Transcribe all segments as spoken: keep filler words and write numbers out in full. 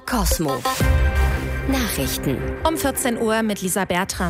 Kosmo Nachrichten um vierzehn Uhr mit Lisa Bertram.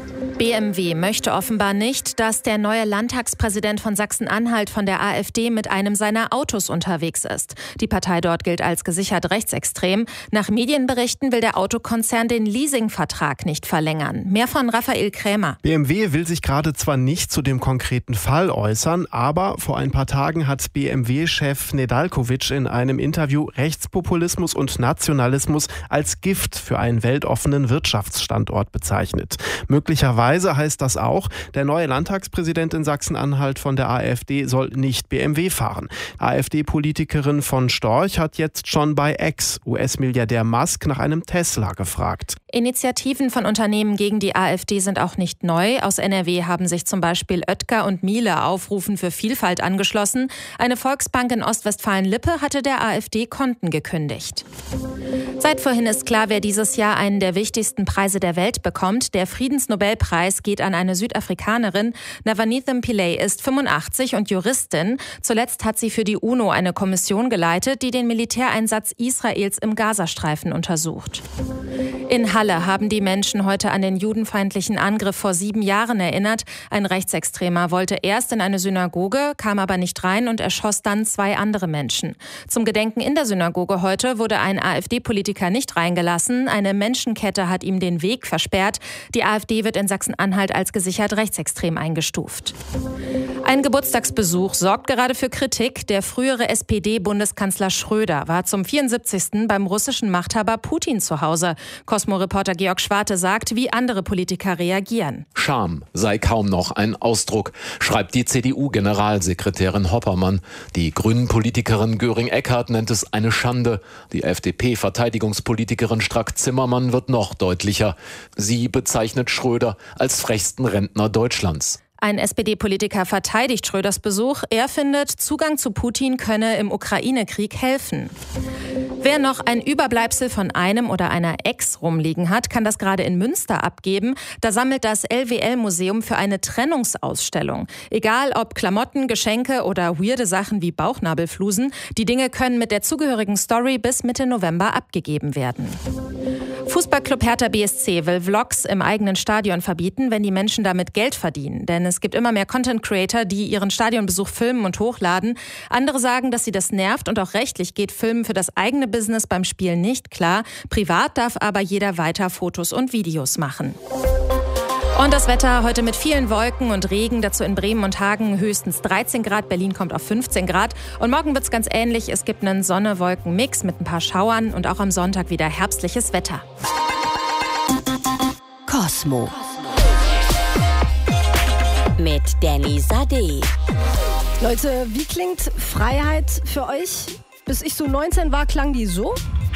B M W möchte offenbar nicht, dass der neue Landtagspräsident von Sachsen-Anhalt von der AfD mit einem seiner Autos unterwegs ist. Die Partei dort gilt als gesichert rechtsextrem. Nach Medienberichten will der Autokonzern den Leasingvertrag nicht verlängern. Mehr von Raphael Krämer. B M W will sich gerade zwar nicht zu dem konkreten Fall äußern, aber vor ein paar Tagen hat B M W-Chef Nedalkovic in einem Interview Rechtspopulismus und Nationalismus als Gift für einen weltoffenen Wirtschaftsstandort bezeichnet. Möglicherweise heißt das auch, der neue Landtagspräsident in Sachsen-Anhalt von der AfD soll nicht B M W fahren. AfD-Politikerin von Storch hat jetzt schon bei Ex-U S-Milliardär Musk nach einem Tesla gefragt. Initiativen von Unternehmen gegen die AfD sind auch nicht neu. Aus N R W haben sich zum Beispiel Oetker und Miele Aufrufen für Vielfalt angeschlossen. Eine Volksbank in Ostwestfalen-Lippe hatte der AfD Konten gekündigt. Seit vorhin ist klar, wer dieses Jahr einen der wichtigsten Preise der Welt bekommt. Der Friedensnobelpreis geht an eine Südafrikanerin. Navanithem Pillay ist fünfundachtzig und Juristin. Zuletzt hat sie für die UNO eine Kommission geleitet, die den Militäreinsatz Israels im Gazastreifen untersucht. In Halle haben die Menschen heute an den judenfeindlichen Angriff vor sieben Jahren erinnert. Ein Rechtsextremer wollte erst in eine Synagoge, kam aber nicht rein und erschoss dann zwei andere Menschen. Zum Gedenken in der Synagoge heute wurde ein AfD-Politiker nicht reingelassen. Eine Menschenkette hat ihm den Weg versperrt. Die AfD wird in Sachsen-Anhalt als gesichert rechtsextrem eingestuft. Ein Geburtstagsbesuch sorgt gerade für Kritik. Der frühere S P D-Bundeskanzler Schröder war zum vierundsiebzigsten beim russischen Machthaber Putin zu Hause. Cosmo-Reporter Georg Schwarte sagt, wie andere Politiker reagieren. Scham sei kaum noch ein Ausdruck, schreibt die C D U-Generalsekretärin Hoppermann. Die Grünen-Politikerin Göring-Eckardt nennt es eine Schande. Die F D P-Verteidigungspolitikerin Strack-Zimmermann wird noch deutlicher. Sie bezeichnet Schröder als frechsten Rentner Deutschlands. Ein S P D-Politiker verteidigt Schröders Besuch. Er findet, Zugang zu Putin könne im Ukraine-Krieg helfen. Wer noch ein Überbleibsel von einem oder einer Ex rumliegen hat, kann das gerade in Münster abgeben. Da sammelt das L W L-Museum für eine Trennungsausstellung. Egal ob Klamotten, Geschenke oder weirde Sachen wie Bauchnabelflusen, die Dinge können mit der zugehörigen Story bis Mitte November abgegeben werden. Fußballclub Hertha B S C will Vlogs im eigenen Stadion verbieten, wenn die Menschen damit Geld verdienen. Denn es gibt immer mehr Content-Creator, die ihren Stadionbesuch filmen und hochladen. Andere sagen, dass sie das nervt und auch rechtlich geht Filmen für das eigene Business beim Spiel nicht klar. Privat darf aber jeder weiter Fotos und Videos machen. Und das Wetter heute mit vielen Wolken und Regen, dazu in Bremen und Hagen höchstens dreizehn Grad, Berlin kommt auf fünfzehn Grad. Und morgen wird es ganz ähnlich, es gibt einen Sonne-Wolken-Mix mit ein paar Schauern und auch am Sonntag wieder herbstliches Wetter. Kosmo mit Danny Sade. Leute, wie klingt Freiheit für euch? Bis ich so neunzehn war, klang die so.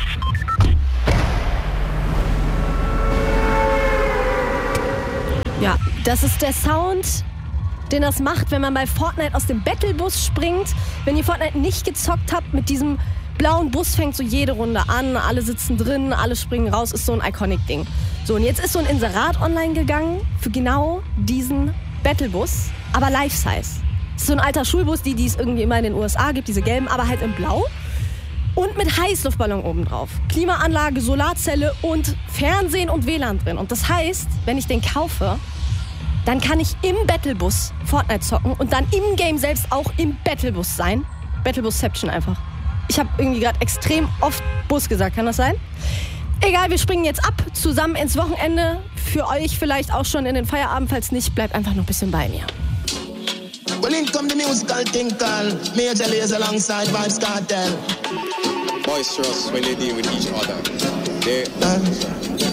Ja, das ist der Sound, den das macht, wenn man bei Fortnite aus dem Battlebus springt. Wenn ihr Fortnite nicht gezockt habt, mit diesem blauen Bus fängt so jede Runde an, alle sitzen drin, alle springen raus, ist so ein Iconic-Ding. So, und jetzt ist so ein Inserat online gegangen für genau diesen Battlebus, aber Life-Size. Das ist so ein alter Schulbus, die, die es irgendwie immer in den U S A gibt, diese gelben, aber halt in blau. Und mit Heißluftballon oben drauf. Klimaanlage, Solarzelle und Fernsehen und W L A N drin. Und das heißt, wenn ich den kaufe, dann kann ich im Battlebus Fortnite zocken und dann im Game selbst auch im Battlebus sein. Battlebusception einfach. Ich habe irgendwie gerade extrem oft Bus gesagt, kann das sein? Egal, wir springen jetzt ab, zusammen ins Wochenende. Für euch vielleicht auch schon in den Feierabend, falls nicht, bleibt einfach noch ein bisschen bei mir. Well, in come the musical thing called Major Lazer alongside Vybz Kartel. Boisterous when they deal with each other. They, Uh,